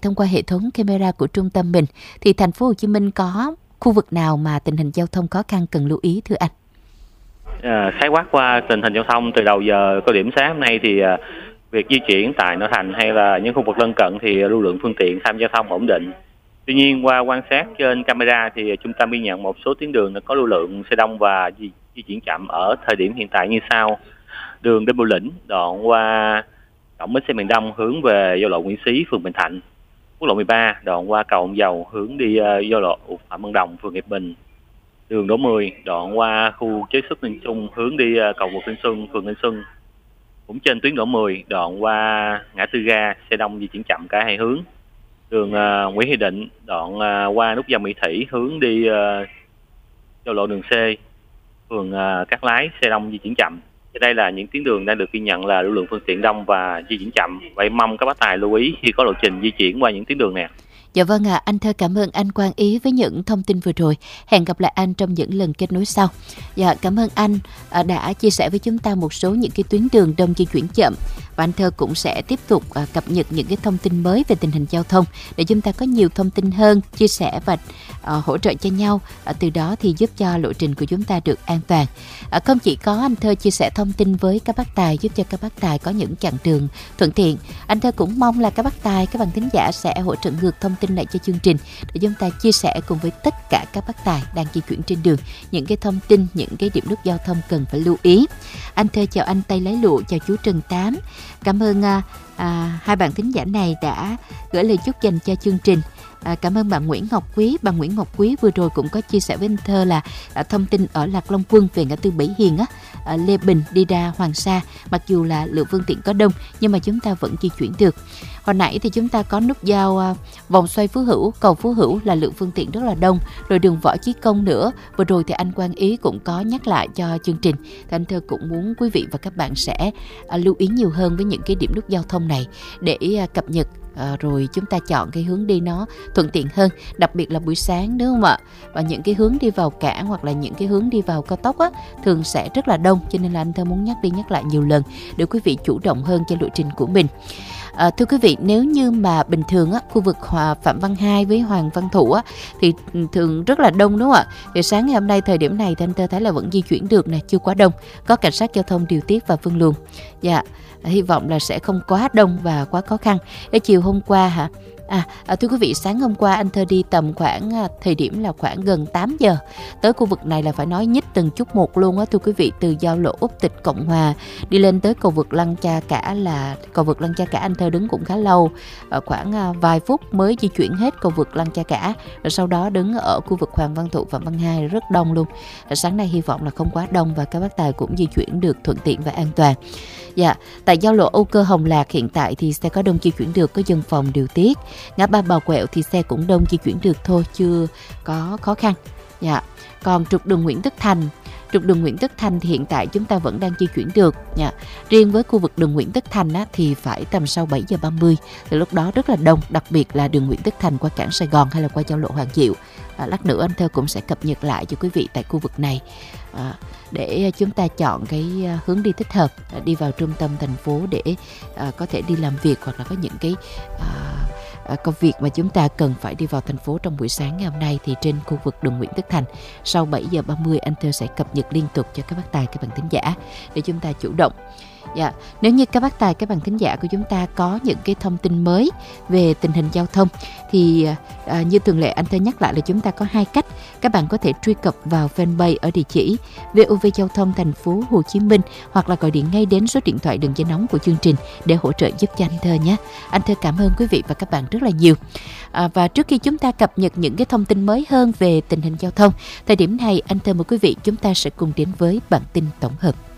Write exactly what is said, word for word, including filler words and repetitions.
thông qua hệ thống camera của trung tâm mình thì thành phố Hồ Chí Minh có khu vực nào mà tình hình giao thông khó khăn cần lưu ý thưa anh? À, khái quát qua tình hình giao thông từ đầu giờ cao điểm sáng hôm nay thì à, việc di chuyển tại nội thành hay là những khu vực lân cận thì lưu lượng phương tiện tham gia giao thông ổn định. Tuy nhiên qua quan sát trên camera thì trung tâm ghi nhận một số tuyến đường có lưu lượng xe đông và di, di chuyển chậm ở thời điểm hiện tại như sau: đường Đinh Bộ Lĩnh đoạn qua cổng bến xe miền Đông hướng về giao lộ Nguyễn Xí, phường Bình Thạnh; quốc lộ mười ba đoạn qua cầu Ông Dầu hướng đi uh, giao lộ Phạm Văn Đồng, phường Hiệp Bình; đường Đỗ mười đoạn qua khu chế xuất Ninh Trung hướng đi uh, cầu vượt Ninh Xuân, phường Ninh Xuân. Cũng trên tuyến Đỗ mười đoạn qua ngã tư ga, xe đông di chuyển chậm cả hai hướng; đường uh, Nguyễn Huy Định đoạn uh, qua nút giao Mỹ Thủy hướng đi uh, giao lộ đường C, phường uh, Cát Lái, xe đông di chuyển chậm. Đây là những tuyến đường đang được ghi nhận là lưu lượng phương tiện đông và di chuyển chậm. Vậy mong các bác tài lưu ý khi có lộ trình di chuyển qua những tuyến đường này. Dạ vâng ạ, à, anh Thơ cảm ơn anh Quang Ý với những thông tin vừa rồi. Hẹn gặp lại anh trong những lần kết nối sau. Dạ, cảm ơn anh à, đã chia sẻ với chúng ta một số những cái tuyến đường đông di chuyển chậm. Và anh Thơ cũng sẽ tiếp tục à, cập nhật những cái thông tin mới về tình hình giao thông để chúng ta có nhiều thông tin hơn, chia sẻ và à, hỗ trợ cho nhau. À, từ đó thì giúp cho lộ trình của chúng ta được an toàn. À, không chỉ có anh Thơ chia sẻ thông tin với các bác tài giúp cho các bác tài có những chặng đường thuận tiện, anh Thơ cũng mong là các bác tài, các bạn thính giả sẽ hỗ trợ ngược thông tin lại cho chương trình để chúng ta chia sẻ cùng với tất cả các bác tài đang di chuyển trên đường những cái thông tin, những cái điểm nút giao thông cần phải lưu ý. Anh Thơ chào anh Tây Lái Lụa, chào chú Trần Tám. Cảm ơn à, à, hai bạn thính giả này đã gửi lời chúc dành cho chương trình. À, cảm ơn bạn Nguyễn Ngọc Quý. Bạn Nguyễn Ngọc Quý vừa rồi cũng có chia sẻ với anh Thơ là à, thông tin ở Lạc Long Quân về ngã tư Bảy Hiền á, à, Lê Bình đi ra Hoàng Sa, mặc dù là lượng phương tiện có đông nhưng mà chúng ta vẫn di chuyển được. Hồi nãy thì chúng ta có nút giao à, vòng xoay Phú Hữu, cầu Phú Hữu là lượng phương tiện rất là đông, rồi đường Võ Chí Công nữa. Vừa rồi thì anh Quang Ý cũng có nhắc lại cho chương trình. Thì anh Thơ cũng muốn quý vị và các bạn sẽ à, lưu ý nhiều hơn với những cái điểm nút giao thông này để à, cập nhật. À, rồi chúng ta chọn cái hướng đi nó thuận tiện hơn, đặc biệt là buổi sáng đúng không ạ? Và những cái hướng đi vào cảng hoặc là những cái hướng đi vào cao tốc á, thường sẽ rất là đông, cho nên là anh Thơ muốn nhắc đi nhắc lại nhiều lần để quý vị chủ động hơn cho lộ trình của mình. À, thưa quý vị, nếu như mà bình thường á, khu vực Hòa Phạm Văn Hai với Hoàng Văn Thụ á, thì thường rất là đông đúng không ạ? Thì sáng ngày hôm nay thời điểm này thì anh Thơ thấy là vẫn di chuyển được nè, chưa quá đông, có cảnh sát giao thông điều tiết và phân luồng. Dạ, hy vọng là sẽ không quá đông và quá khó khăn. Để chiều hôm qua hả? À, à, thưa quý vị, sáng hôm qua anh Thơ đi tầm khoảng à, thời điểm là khoảng gần tám giờ tới khu vực này là phải nói nhích từng chút một luôn á thưa quý vị, từ giao lộ Úc Tịch Cộng Hòa đi lên tới cầu vượt Lăng Cha Cả, là cầu vượt Lăng Cha Cả anh Thơ đứng cũng khá lâu, à, khoảng à, vài phút mới di chuyển hết cầu vượt Lăng Cha Cả, rồi sau đó đứng ở khu vực Hoàng Văn Thụ, Phạm Văn Hai rất đông luôn. À, sáng nay hy vọng là không quá đông và các bác tài cũng di chuyển được thuận tiện và an toàn. Dạ, tại giao lộ Âu Cơ Hồng Lạc hiện tại thì xe có đông di chuyển được, có dân phòng điều tiết. Ngã ba Bào Quẹo thì xe cũng đông di chuyển được thôi, chưa có khó khăn. Dạ, còn trục đường Nguyễn Tất Thành, trục đường Nguyễn Tất Thành thì hiện tại chúng ta vẫn đang di chuyển được. Dạ. Riêng với khu vực đường Nguyễn Tất Thành á, thì phải tầm sau bảy giờ ba mươi, từ lúc đó rất là đông, đặc biệt là đường Nguyễn Tất Thành qua cảng Sài Gòn hay là qua giao lộ Hoàng Diệu. À, lát nữa anh Thơ cũng sẽ cập nhật lại cho quý vị tại khu vực này. À, để chúng ta chọn cái hướng đi thích hợp, đi vào trung tâm thành phố để à, có thể đi làm việc hoặc là có những cái à, à, công việc mà chúng ta cần phải đi vào thành phố trong buổi sáng ngày hôm nay, thì trên khu vực đường Nguyễn Tất Thành sau bảy giờ ba mươi anh Thơ sẽ cập nhật liên tục cho các bác tài, các bạn thính giả để chúng ta chủ động. Dạ, nếu như các bác tài, các bạn thính giả của chúng ta có những cái thông tin mới về tình hình giao thông thì à, như thường lệ anh Thơ nhắc lại là chúng ta có hai cách. Các bạn có thể truy cập vào fanpage ở địa chỉ vê o vê Giao thông Thành phố Hồ Chí Minh hoặc là gọi điện ngay đến số điện thoại đường dây nóng của chương trình để hỗ trợ giúp cho anh Thơ nhé. Anh Thơ cảm ơn quý vị và các bạn rất là nhiều. À, và trước khi chúng ta cập nhật những cái thông tin mới hơn về tình hình giao thông, thời điểm này anh Thơ mời quý vị chúng ta sẽ cùng đến với bản tin tổng hợp.